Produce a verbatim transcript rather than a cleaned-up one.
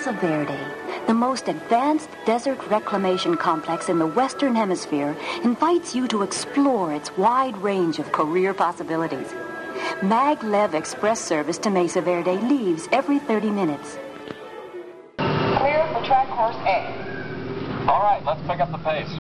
Mesa Verde, the most advanced desert reclamation complex in the Western Hemisphere, invites you to explore its wide range of career possibilities. Maglev Express service to Mesa Verde leaves every thirty minutes. Clear for track course A. All right, let's pick up the pace.